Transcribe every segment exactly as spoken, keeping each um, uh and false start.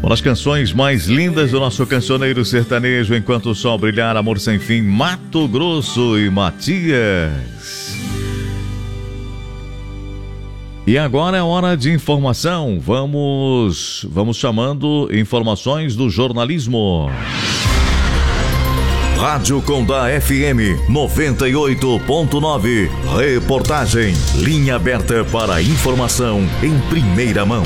Uma das canções mais lindas do nosso cancioneiro sertanejo, Enquanto o Sol Brilhar, Amor Sem Fim, Mato Grosso e Matias. E agora é hora de informação. Vamos, vamos chamando informações do jornalismo. Rádio Condá F M noventa e oito ponto nove. Reportagem. Linha aberta para informação em primeira mão.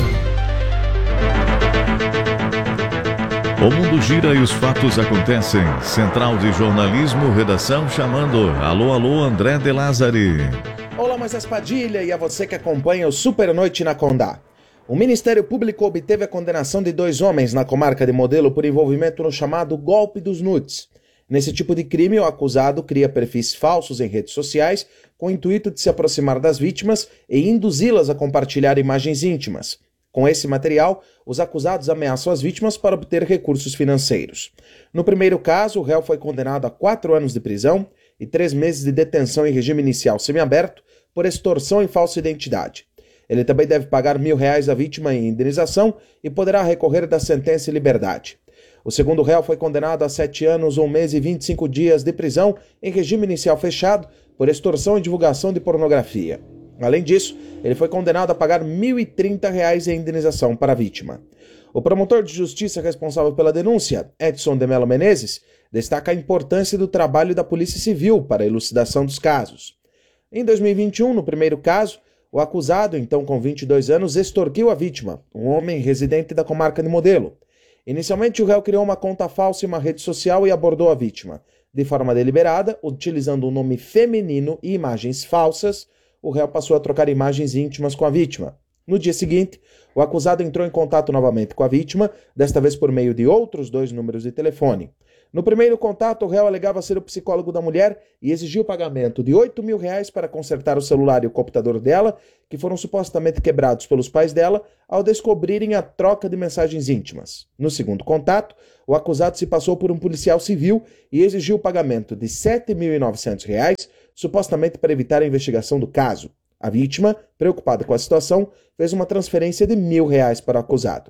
O mundo gira e os fatos acontecem. Central de Jornalismo, redação chamando. Alô, alô, André de Lázari. Olá, Moisés Padilha e a você que acompanha o Super Noite na Condá. O Ministério Público obteve a condenação de dois homens na comarca de Modelo por envolvimento no chamado golpe dos nudes. Nesse tipo de crime, o acusado cria perfis falsos em redes sociais com o intuito de se aproximar das vítimas e induzi-las a compartilhar imagens íntimas. Com esse material, os acusados ameaçam as vítimas para obter recursos financeiros. No primeiro caso, o réu foi condenado a quatro anos de prisão e três meses de detenção em regime inicial semiaberto por extorsão e falsa identidade. Ele também deve pagar mil reais à vítima em indenização e poderá recorrer da sentença em liberdade. O segundo réu foi condenado a sete anos, um mês e vinte e cinco dias de prisão em regime inicial fechado por extorsão e divulgação de pornografia. Além disso, ele foi condenado a pagar mil e trinta reais em indenização para a vítima. O promotor de justiça responsável pela denúncia, Edson de Mello Menezes, destaca a importância do trabalho da Polícia Civil para a elucidação dos casos. Em dois mil e vinte e um, no primeiro caso, o acusado, então com vinte e dois anos, extorquiu a vítima, um homem residente da comarca de Modelo. Inicialmente, o réu criou uma conta falsa em uma rede social e abordou a vítima. De forma deliberada, utilizando um nome feminino e imagens falsas, o réu passou a trocar imagens íntimas com a vítima. No dia seguinte, o acusado entrou em contato novamente com a vítima, desta vez por meio de outros dois números de telefone. No primeiro contato, o réu alegava ser o psicólogo da mulher e exigiu o pagamento de oito mil reais para consertar o celular e o computador dela, que foram supostamente quebrados pelos pais dela, ao descobrirem a troca de mensagens íntimas. No segundo contato, o acusado se passou por um policial civil e exigiu o pagamento de sete mil e novecentos reais, supostamente para evitar a investigação do caso. A vítima, preocupada com a situação, fez uma transferência de mil reais para o acusado.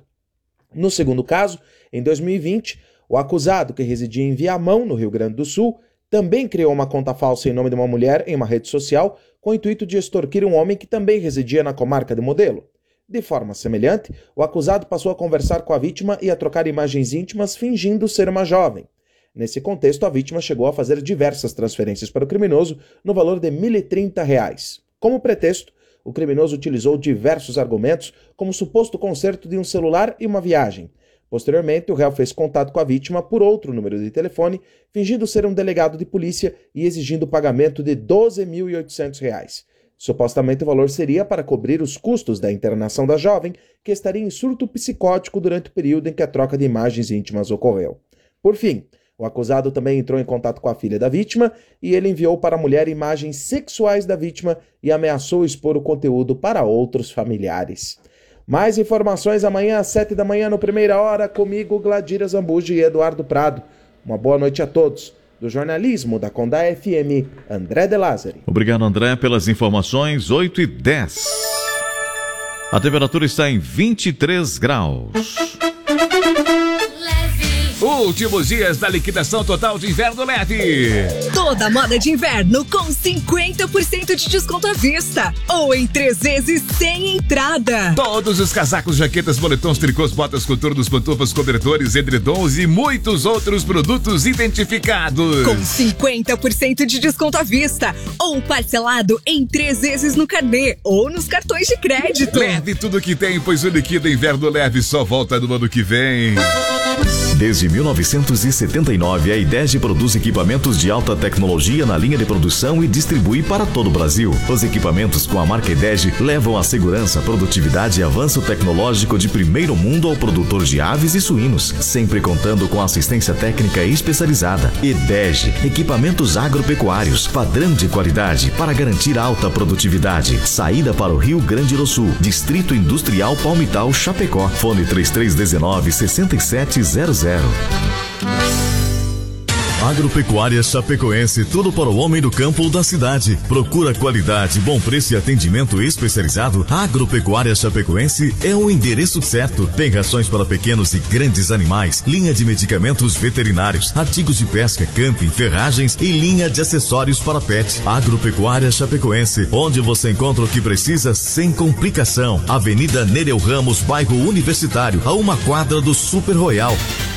No segundo caso, em dois mil e vinte, o acusado, que residia em Viamão, no Rio Grande do Sul, também criou uma conta falsa em nome de uma mulher em uma rede social com o intuito de extorquir um homem que também residia na comarca de Modelo. De forma semelhante, o acusado passou a conversar com a vítima e a trocar imagens íntimas fingindo ser uma jovem. Nesse contexto, a vítima chegou a fazer diversas transferências para o criminoso no valor de mil e trinta reais. Como pretexto, o criminoso utilizou diversos argumentos, como o suposto conserto de um celular e uma viagem. Posteriormente, o réu fez contato com a vítima por outro número de telefone, fingindo ser um delegado de polícia e exigindo o pagamento de doze mil e oitocentos reais. Supostamente o valor seria para cobrir os custos da internação da jovem, que estaria em surto psicótico durante o período em que a troca de imagens íntimas ocorreu. Por fim, o acusado também entrou em contato com a filha da vítima e ele enviou para a mulher imagens sexuais da vítima e ameaçou expor o conteúdo para outros familiares. Mais informações amanhã às sete da manhã no Primeira Hora, comigo, Gladira Zambuji e Eduardo Prado. Uma boa noite a todos. Do jornalismo da Condá F M, André de Lázari. Obrigado, André, pelas informações. oito e dez. A temperatura está em vinte e três graus. Últimos dias da liquidação total de inverno leve. Toda moda de inverno com cinquenta por cento de desconto à vista. Ou em três vezes sem entrada. Todos os casacos, jaquetas, moletons, tricôs, botas, coturnos, pantufas, cobertores, edredons e muitos outros produtos identificados. Com cinquenta por cento de desconto à vista. Ou parcelado em três vezes no carnê ou nos cartões de crédito. Leve tudo que tem, pois o Liquida Inverno Leve só volta no ano que vem. Desde mil novecentos e setenta e nove, a IDEG produz equipamentos de alta tecnologia na linha de produção e distribui para todo o Brasil. Os equipamentos com a marca IDEG levam a segurança, produtividade e avanço tecnológico de primeiro mundo ao produtor de aves e suínos, sempre contando com assistência técnica especializada. IDEG, equipamentos agropecuários, padrão de qualidade para garantir alta produtividade. Saída para o Rio Grande do Sul, Distrito Industrial Palmital, Chapecó. Fone três três um nove, seis sete zero zero. Agropecuária Chapecoense, tudo para o homem do campo ou da cidade. Procura qualidade, bom preço e atendimento especializado? Agropecuária Chapecoense é o endereço certo. Tem rações para pequenos e grandes animais, linha de medicamentos veterinários, artigos de pesca, camping, ferragens e linha de acessórios para pet. Agropecuária Chapecoense, onde você encontra o que precisa sem complicação. Avenida Nereu Ramos, bairro Universitário, a uma quadra do Super Royal.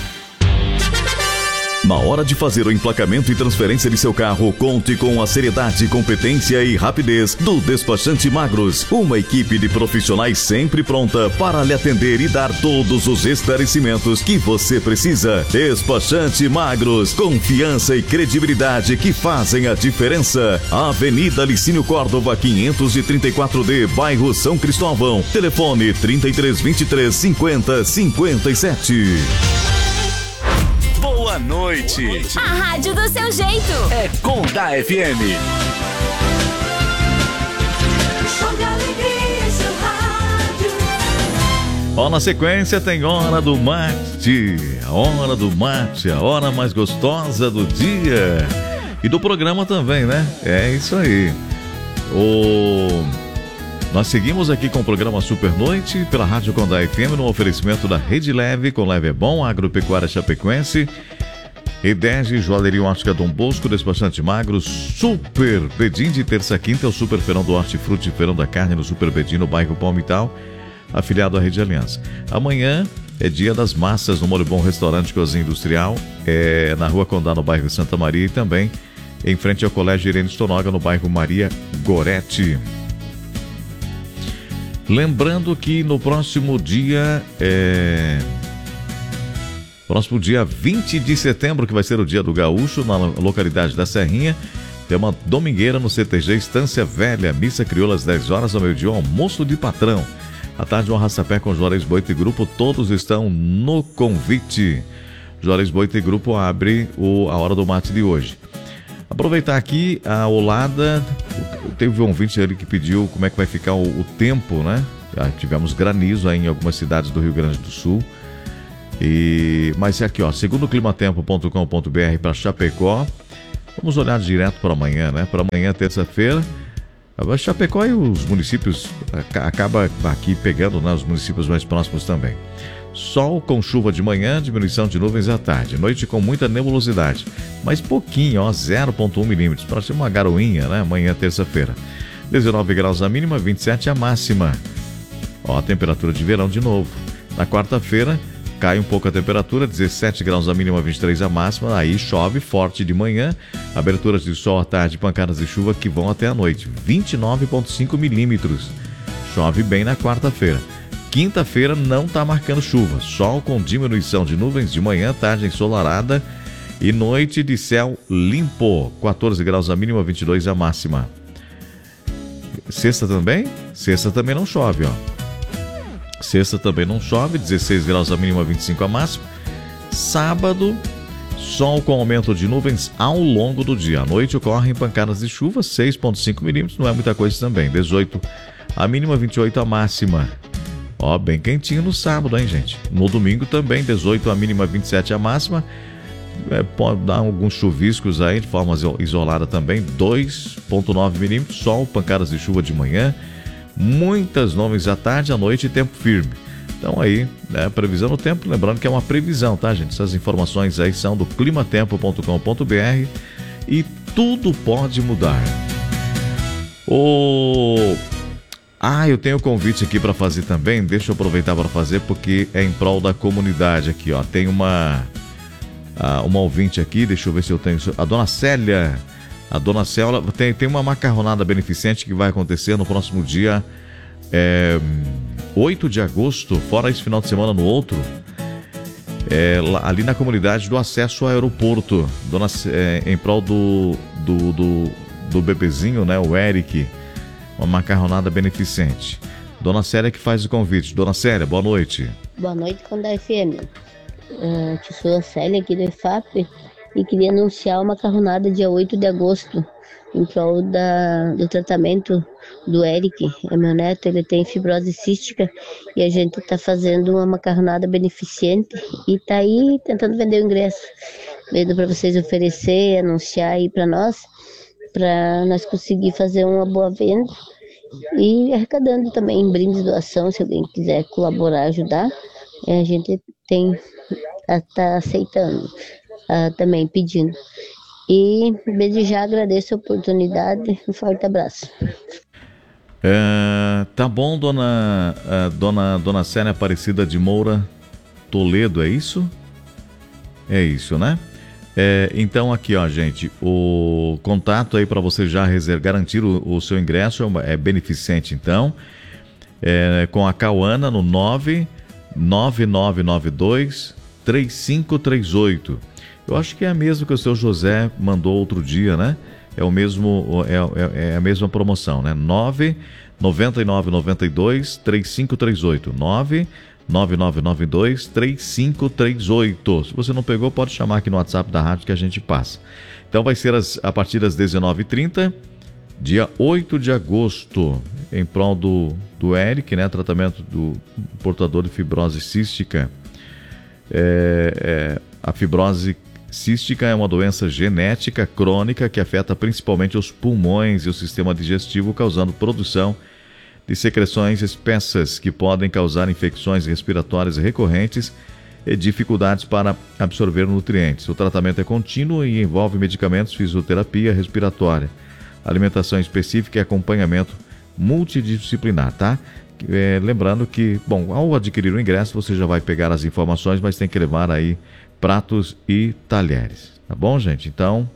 Na hora de fazer o emplacamento e transferência de seu carro, conte com a seriedade, competência e rapidez do Despachante Magros. Uma equipe de profissionais sempre pronta para lhe atender e dar todos os esclarecimentos que você precisa. Despachante Magros, confiança e credibilidade que fazem a diferença. Avenida Licínio Córdova, quinhentos e trinta e quatro D, bairro São Cristóvão. Telefone trinta e três, vinte e três, cinquenta, cinquenta e sete. Boa noite. A rádio do seu jeito. É Condá F M. Ó, na sequência tem Hora do Mate. A Hora do Mate, a hora mais gostosa do dia. E do programa também, né? É isso aí. O... Nós seguimos aqui com o programa Super Noite pela Rádio Condá F M no oferecimento da Rede Leve, com Leve é Bom, Agropecuária Chapecoense, Edege, Joalheria Ótica Dom Bosco, Despachante Magros, Super Bedim de terça a quinta, é o Super Feirão do Hortifruti e Feirão da Carne no Super Bedim, no bairro Palmital, afiliado à Rede Aliança. Amanhã é dia das massas no Molho Bom Restaurante Cozinha Industrial, é na Rua Condá, no bairro Santa Maria, e também em frente ao Colégio Irene Stonoga, no bairro Maria Gorete. Lembrando que no próximo dia, é... próximo dia vinte de setembro, que vai ser o dia do gaúcho, na localidade da Serrinha, tem uma domingueira no C T G Estância Velha, missa crioula às dez horas ao meio-dia, almoço de patrão. À tarde, um arrasta-pé com Juarez Boito e Grupo, todos estão no convite. Juarez Boito e Grupo abre o, a hora do mate de hoje. Aproveitar aqui a olada, teve um ouvinte ali que pediu como é que vai ficar o, o tempo, né? Já tivemos granizo aí em algumas cidades do Rio Grande do Sul. E, mas é aqui, ó, segundo o climatempo ponto com ponto b r para Chapecó, vamos olhar direto para amanhã, né? Para amanhã, terça-feira, Chapecó e os municípios, acaba aqui pegando, né, os municípios mais próximos também. Sol com chuva de manhã, diminuição de nuvens à tarde. Noite com muita nebulosidade, mas pouquinho, ó, zero vírgula um milímetros. Parece uma garoinha, né? Amanhã, terça-feira. dezenove graus a mínima, vinte e sete a máxima. Ó, a temperatura de verão de novo. Na quarta-feira, cai um pouco a temperatura, dezessete graus a mínima, vinte e três a máxima. Aí chove forte de manhã, aberturas de sol à tarde, pancadas de chuva que vão até a noite. vinte e nove vírgula cinco milímetros. Chove bem na quarta-feira. Quinta-feira não está marcando chuva, sol com diminuição de nuvens de manhã, tarde ensolarada e noite de céu limpo, quatorze graus a mínima, vinte e dois a máxima. Sexta também? Sexta também não chove, ó. Sexta também não chove, dezesseis graus a mínima, vinte e cinco a máxima. Sábado, sol com aumento de nuvens ao longo do dia. À noite ocorrem pancadas de chuva, seis vírgula cinco milímetros, não é muita coisa também. dezoito a mínima, vinte e oito a máxima. Ó, bem quentinho no sábado, hein, gente? No domingo também, dezoito a mínima, vinte e sete a máxima. É, pode dar alguns chuviscos aí, de forma isolada também, dois vírgula nove milímetros, sol, pancadas de chuva de manhã, muitas nuvens à tarde, à noite e tempo firme. Então aí, né, previsão do tempo, lembrando que é uma previsão, tá, gente? Essas informações aí são do climatempo ponto com ponto b r e tudo pode mudar. O... Ah, eu tenho um convite aqui para fazer também, deixa eu aproveitar para fazer porque é em prol da comunidade aqui, ó. Tem uma, uma ouvinte aqui, deixa eu ver se eu tenho, a dona Célia, a dona Célia tem, tem uma macarronada beneficente que vai acontecer no próximo dia é, oito de agosto, fora esse final de semana no outro, é, ali na comunidade do acesso ao aeroporto, dona, é, em prol do, do, do, do bebezinho, né, o Eric. Uma macarronada beneficente. Dona Célia que faz o convite. Dona Célia, boa noite. Boa noite, Condá F M. Uh, que sou a Célia aqui do I F A P e queria anunciar uma macarronada dia oito de agosto em prol da, do tratamento do Eric. É meu neto, ele tem fibrose cística e a gente está fazendo uma macarronada beneficente e está aí tentando vender o ingresso. mesmo para vocês oferecer, anunciar aí para nós, para nós conseguir fazer uma boa venda e arrecadando também brindes, doação, se alguém quiser colaborar, ajudar, a gente tem tá aceitando, uh, também pedindo. E desde já agradeço a oportunidade, um forte abraço. É, tá bom, dona, uh, dona, dona Célia Aparecida de Moura Toledo, é isso? É isso, né? É, então aqui, ó, gente, o contato aí para você já reservar, garantir o, o seu ingresso é beneficente, então, é, com a Cauana no nove nove nove nove dois três cinco três oito. Eu acho que é a mesma que o seu José mandou outro dia, né? É o mesmo, é, é, é a mesma promoção, né? nove nove nove nove dois três cinco três oito. nove nove nove nove dois três cinco três oito. Se você não pegou, pode chamar aqui no WhatsApp da rádio que a gente passa. Então vai ser as, a partir das dezenove e trinta, dia oito de agosto, em prol do, do Eric, né? Tratamento do portador de fibrose cística. É, é, a fibrose cística é uma doença genética crônica que afeta principalmente os pulmões e o sistema digestivo, causando produção de secreções espessas que podem causar infecções respiratórias recorrentes e dificuldades para absorver nutrientes. O tratamento é contínuo e envolve medicamentos, fisioterapia respiratória, alimentação específica e acompanhamento multidisciplinar, tá? É, lembrando que, bom, ao adquirir o ingresso você já vai pegar as informações, mas tem que levar aí pratos e talheres, tá bom, gente? Então,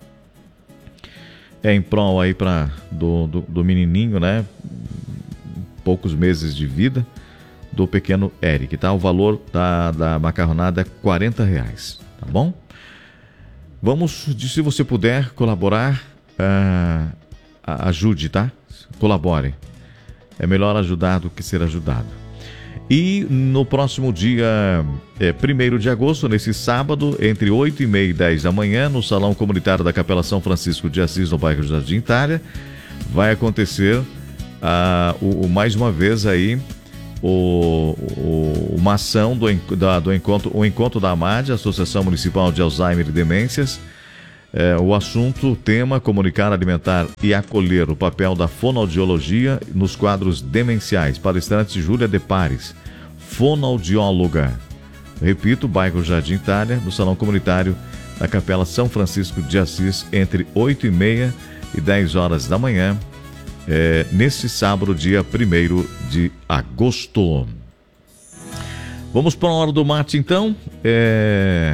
é em prol aí pra, do, do, do menininho, né? Poucos meses de vida do pequeno Eric, tá? O valor da, da macarronada é quarenta reais, tá bom? Vamos, se você puder colaborar, uh, ajude, tá? Colabore. É melhor ajudar do que ser ajudado. E no próximo dia é, primeiro de agosto, nesse sábado, entre oito e meia e dez da manhã, no Salão Comunitário da Capela São Francisco de Assis, no bairro Jardim Itália, vai acontecer uh, o, o, mais uma vez aí o, o, uma ação do, da, do encontro, o encontro da AMAD, Associação Municipal de Alzheimer e Demências. É, o assunto, o tema, comunicar, alimentar e acolher o papel da fonoaudiologia nos quadros demenciais. Palestrante Júlia De Pares, fonoaudióloga. Repito, bairro Jardim Itália, no Salão Comunitário da Capela São Francisco de Assis, entre oito e meia e dez horas da manhã, é, nesse sábado, dia primeiro de agosto. Vamos para a hora do mate, então. É...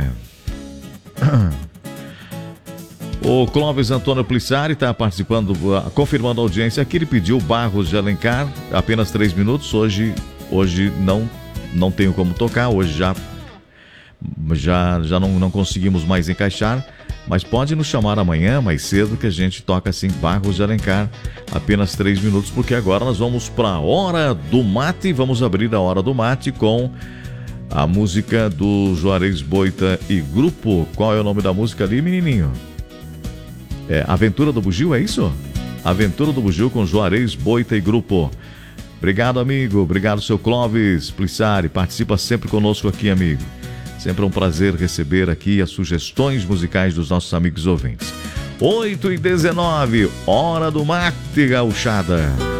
O Clóvis Antônio Plissari está participando, confirmando a audiência aqui. Ele pediu Barros de Alencar, apenas três minutos. Hoje, hoje não, não tenho como tocar, hoje já, já, já não, não conseguimos mais encaixar. Mas pode nos chamar amanhã, mais cedo, que a gente toca assim Barros de Alencar, apenas três minutos, porque agora nós vamos para a Hora do Mate. Vamos abrir a Hora do Mate com a música do Juarez Boita e Grupo. Qual é o nome da música ali, menininho? É Aventura do Bugio, é isso? Aventura do Bugio com Juarez Boita e Grupo. Obrigado, amigo. Obrigado, seu Clóvis Plissari. Participa sempre conosco aqui, amigo. Sempre um prazer receber aqui as sugestões musicais dos nossos amigos ouvintes. oito e dezenove, Hora do Mate, gauchada.